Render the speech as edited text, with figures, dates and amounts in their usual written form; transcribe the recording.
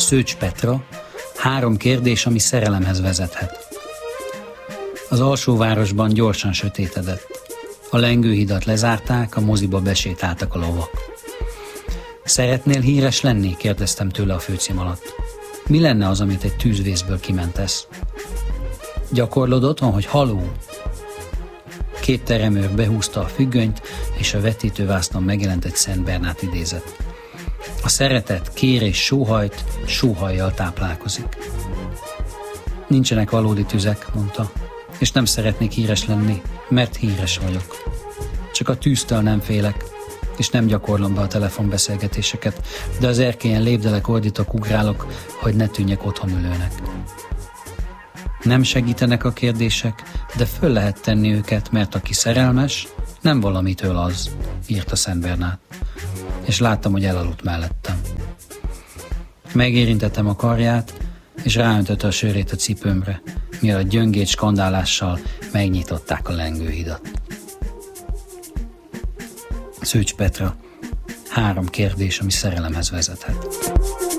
Szőcs Petra, 3 kérdés, ami szerelemhez vezethet. Az alsóvárosban gyorsan sötétedett. A lengőhidat lezárták, a moziba besétáltak a lovak. Szeretnél híres lenni? Kérdeztem tőle a főcím alatt. Mi lenne az, amit egy tűzvészből kimentesz? Gyakorlod otthon, hogy haló? 2 teremőr behúzta a függönyt, és a vetítővásznon megjelent egy Szent Bernát idézet. A szeretet kér és sóhajt, sóhajjal táplálkozik. Nincsenek valódi tüzek, mondta, és nem szeretnék híres lenni, mert híres vagyok. Csak a tűztől nem félek, és nem gyakorlom be a telefonbeszélgetéseket, de az erkélyen lépdelek, ordítok, ugrálok, hogy ne tűnjek otthon ülőnek. Nem segítenek a kérdések, de föl lehet tenni őket, mert aki szerelmes, nem valamitől az, írta Szent Bernát, és láttam, hogy elaludt mellettem. Megérintettem a karját, és ráöntötte a sörét a cipőmre, mielőtt gyöngét skandálással megnyitották a lengőhidat. Szőcs Petra, 3 kérdés, ami szerelemhez vezethet.